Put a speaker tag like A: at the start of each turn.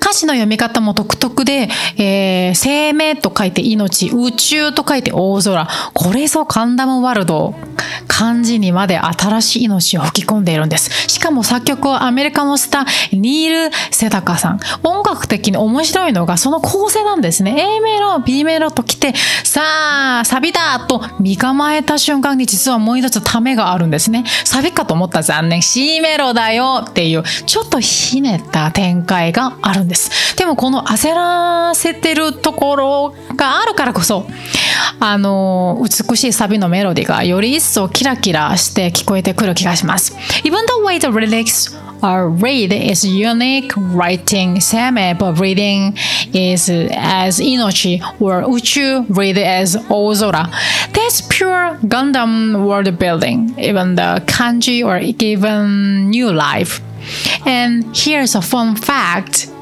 A: 歌詞の読み方も独特で、生命と書いて命、宇宙と書いて大空。これぞガンダムワールド。漢字にまで新しい命を吹き込んでいるんです。しかも作曲はアメリカのスター、ニール・セダカさん。音楽的に面白いのがその構成なんですね。A メロ、B メロと来て、さあ、サビだと身構えた瞬間に実はもう一つためがあるんですね。サビかと思ったら残念。C メロだよっていう、ちょっとひねった展開があるんです。でもこの焦らせてるところがあるからこそ、美しいサビのメロディがより一層キラキラして聞こえてくる気がします。Even the way the lyrics are read is unique, writing same, but reading is as inochi or uchu read as ozora. That's pure Gundam world building, even the kanji or given new life. And here's a fun fact.